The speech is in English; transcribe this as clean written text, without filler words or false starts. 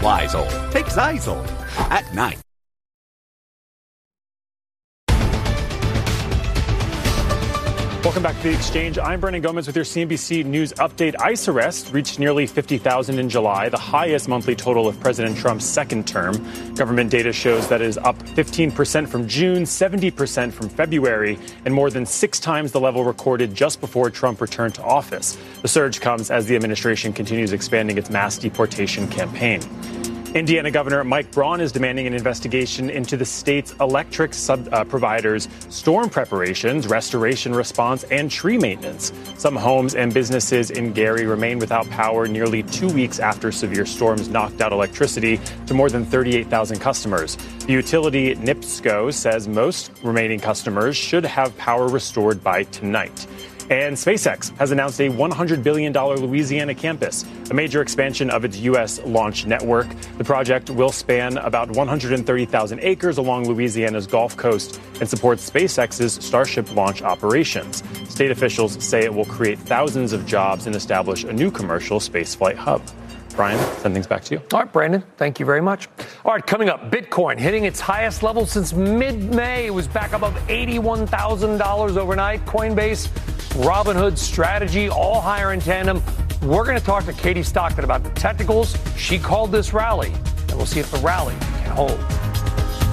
Lysol. Take Zyzol at night. Welcome back to The Exchange. I'm Brennan Gomez with your CNBC News update. ICE arrests reached nearly 50,000 in July, the highest monthly total of President Trump's second term. Government data shows that is up 15% from June, 70% from February, and more than 6 times the level recorded just before Trump returned to office. The surge comes as the administration continues expanding its mass deportation campaign. Indiana Governor Mike Braun is demanding an investigation into the state's electric providers' storm preparations, restoration response, and tree maintenance. Some homes and businesses in Gary remain without power nearly 2 weeks after severe storms knocked out electricity to more than 38,000 customers. The utility NIPSCO says most remaining customers should have power restored by tonight. And SpaceX has announced a $100 billion Louisiana campus, a major expansion of its U.S. launch network. The project will span about 130,000 acres along Louisiana's Gulf Coast and supports SpaceX's Starship launch operations. State officials say it will create thousands of jobs and establish a new commercial spaceflight hub. Brian, send things back to you. All right, Brandon, thank you very much. All right, coming up, Bitcoin hitting its highest level since mid-May. It was back above $81,000 overnight. Coinbase, Robinhood, Strategy, all higher in tandem. We're going to talk to Katie Stockton about the technicals. She called this rally, and we'll see if the rally can hold.